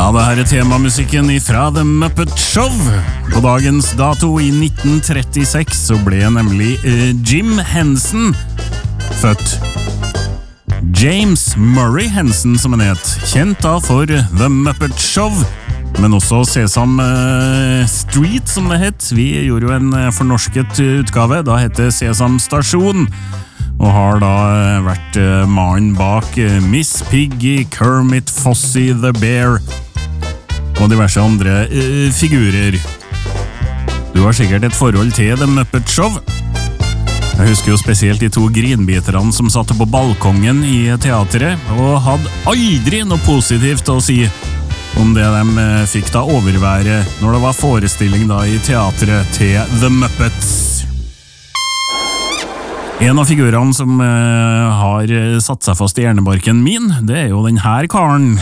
Ja, det her temamusikken fra The Muppet Show. På dagens dato i 1936 så ble nemlig Jim Henson født. James Murray Henson, som han het, kjent da for The Muppet Show, men også Sesame Street, som det het. Vi gjorde jo en fornorsket utgave, da heter Sesam Stasjon, og har da vært mannen bak Miss Piggy, Kermit, Fossie the Bear og diverse andre figurer. Du har sikkert et forhold til The Muppet Show. Jeg husker jo spesielt de to grinbiterne som satt på balkongen i teatret, og hadde aldri noe positivt å si om det de fikk da overvære når det var forestilling da i teatret til The Muppets. En av figurene som har satt seg fast i hjernebarken min, det er jo den her karen.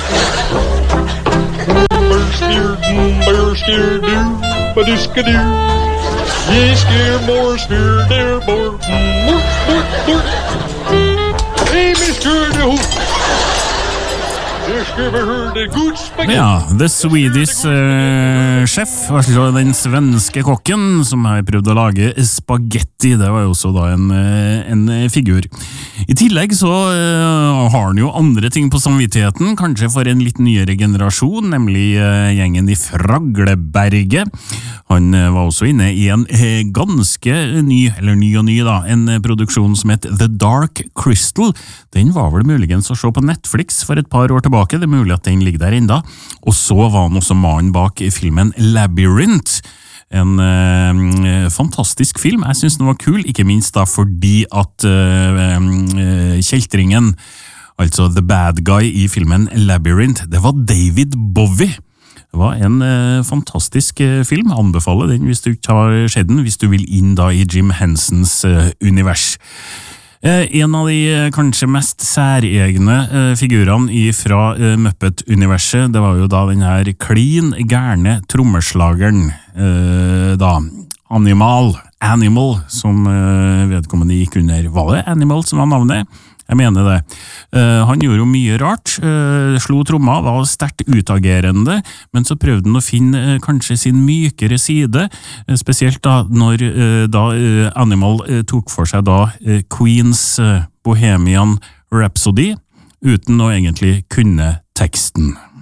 Ja, The Swedish Chef, altså den svenske kokken som har prøvd å lage spaghetti, det var jo også da en figur. I tillegg så har han jo andre ting på samvittigheten, kanskje for en litt nyere generasjon, nemlig gjengen i Fragleberget. Han var også inne i en ganske ny da, en produksjon som het The Dark Crystal. Den var vel muligens å se på Netflix for et par år tilbake, det er mulig at den ligger der enda. Og så var han også mannen bak filmen Labyrinth, en fantastisk film. Jeg synes den var kul, ikke minst da fordi at kjeltringen, altså The Bad Guy i filmen Labyrinth, det var David Bowie. Det var en fantastisk film, anbefaler den hvis du ikke har sett den, hvis du vil inn da i Jim Hensons univers. En av de kanskje mest særegne figurene fra Muppet-universet, det var jo da den her klin gærne trommeslageren, da Animal, som vedkommende gikk under. Var det Animal som var navnet? Jeg mener det. Han gjorde jo mye rart, slo tromma, var sterkt utagerende, men så prøvde han å finne kanskje sin mykere side, spesielt da når Animal tok for seg da Queens Bohemian Rhapsody, uten å egentlig kunne teksten.